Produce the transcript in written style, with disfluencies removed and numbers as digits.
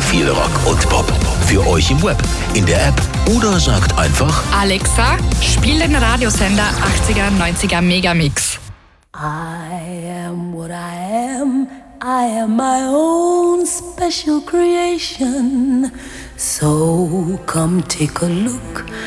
viel Rock und Pop. Für euch im Web, in der App oder sagt einfach: Alexa, spiel den Radiosender 80er, 90er Megamix. I am what I am. I am my own special creation. So come take a look